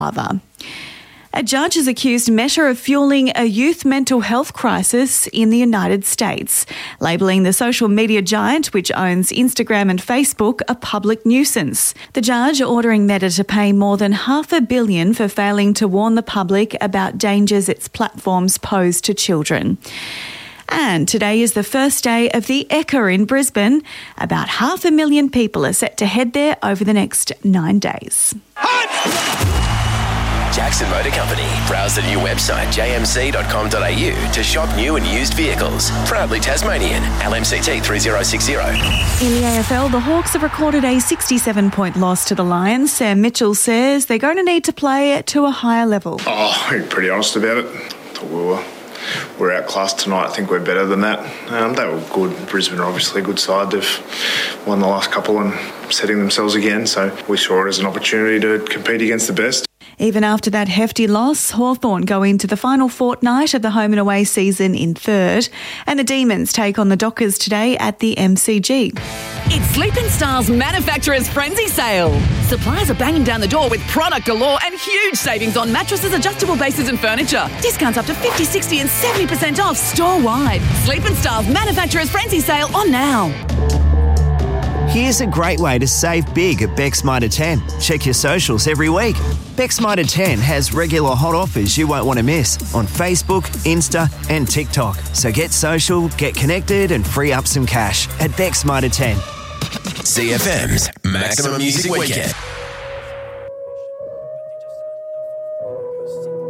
A judge has accused Meta of fueling a youth mental health crisis in the United States, labelling the social media giant, which owns Instagram and Facebook, a public nuisance. The judge ordering Meta to pay more than $500 million for failing to warn the public about dangers its platforms pose to children. And today is the first day of the Ekka in Brisbane. About 500,000 people are set to head there over the next 9 days. Jackson Motor Company. Browse the new website jmc.com.au to shop new and used vehicles. Proudly Tasmanian. LMCT 3060. In the AFL, the Hawks have recorded a 67-point loss to the Lions. Sam Mitchell says they're going to need to play to a higher level. I'm pretty honest about it. Thought we're outclassed tonight. I think we're better than that. They were good. Brisbane are obviously a good side. They've won the last couple and setting themselves again. So we saw it as an opportunity to compete against the best. Even after that hefty loss, Hawthorn go into the final fortnight of the home and away season in third, and the Demons take on the Dockers today at the MCG. It's Sleep & Style's Manufacturer's Frenzy Sale. Suppliers are banging down the door with product galore and huge savings on mattresses, adjustable bases and furniture. Discounts up to 50, 60 and 70% off store-wide. Sleep & Style's Manufacturer's Frenzy Sale on now. Here's a great way to save big at Beck's Mitre 10. Check your socials every week. Beck's Mitre 10 has regular hot offers you won't want to miss on Facebook, Insta and TikTok. So get social, get connected and free up some cash at Beck's Mitre 10. CFM's Maximum Music Weekend.